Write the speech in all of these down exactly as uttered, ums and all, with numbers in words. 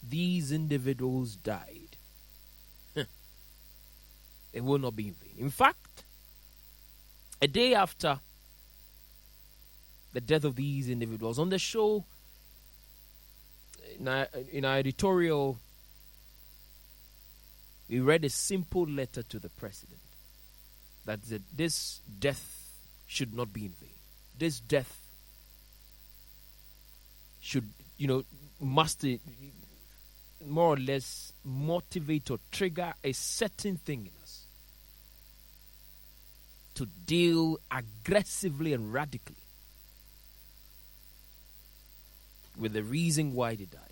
these individuals died, it will not be in vain. In fact, a day after the death of these individuals, on the show, in our, in our editorial, we read a simple letter to the president that the, this death should not be in vain. This death should, you know, must uh, more or less motivate or trigger a certain thing in us to deal aggressively and radically with the reason why they died.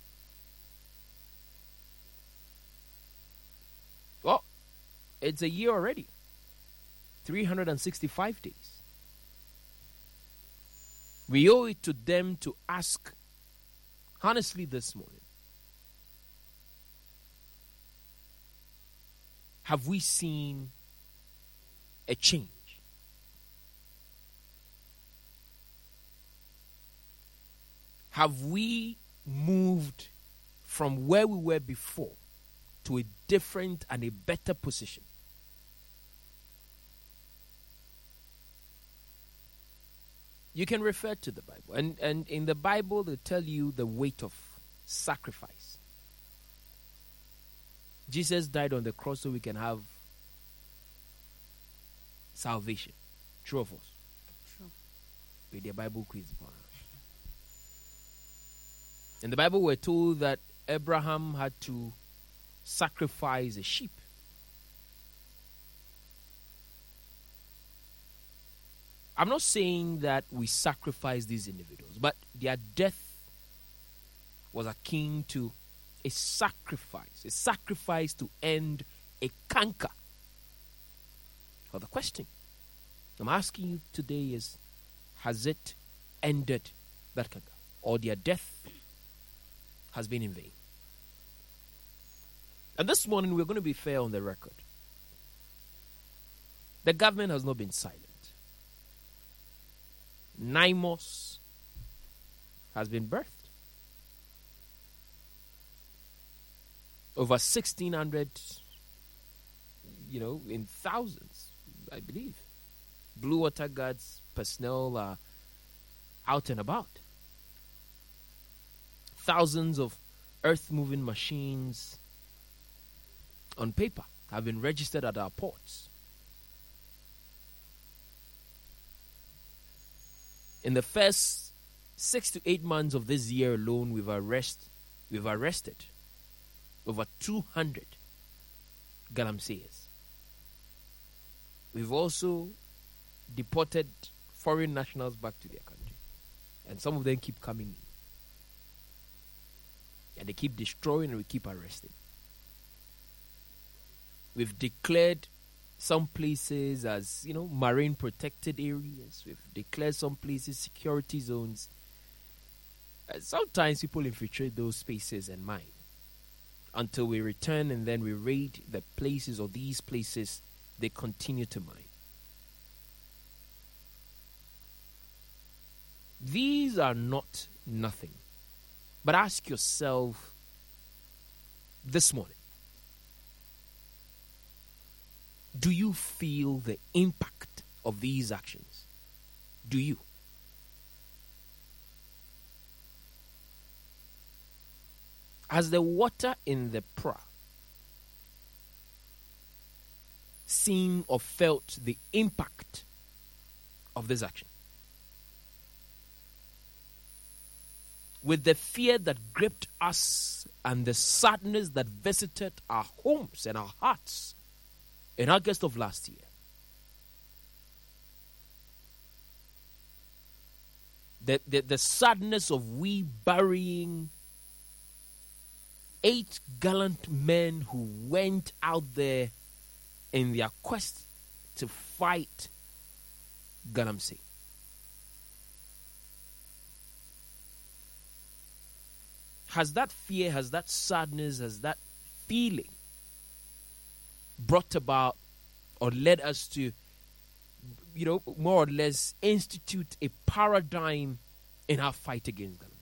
Well, it's a year already. three hundred sixty-five days. We owe it to them to ask, honestly, this morning, have we seen a change? Have we moved from where we were before to a different and a better position? You can refer to the Bible. And, and in the Bible, they tell you the weight of sacrifice. Jesus died on the cross so we can have salvation. True or false? True. With the Bible quiz. In the Bible, we're told that Abraham had to sacrifice a sheep. I'm not saying that we sacrifice these individuals, but their death was akin to a sacrifice, a sacrifice to end a canker. So the question I'm asking you today is, has it ended that canker? Or their death has been in vain? And this morning we're going to be fair on the record. The government has not been silent. NIMOS has been birthed. Over sixteen hundred, you know, in thousands, I believe. Blue Water Guards personnel are out and about. Thousands of earth-moving machines on paper have been registered at our ports. In the first six to eight months of this year alone, we've arrest, we've arrested over two hundred galamseyers. We've also deported foreign nationals back to their country. And some of them keep coming in. And they keep destroying and we keep arresting. We've declared some places as, you know, marine protected areas. We've declared some places security zones. And sometimes people infiltrate those spaces and mine until we return, and then we raid the places, or these places they continue to mine. These are not nothing. But ask yourself this morning, do you feel the impact of these actions? Do you? Has the water in the Pra seen or felt the impact of this action? With the fear that gripped us and the sadness that visited our homes and our hearts in August of last year, the, the, the sadness of we burying eight gallant men who went out there in their quest to fight Galamsey. Has that fear, has that sadness, has that feeling brought about or led us to, you know, more or less institute a paradigm in our fight against Galamsey?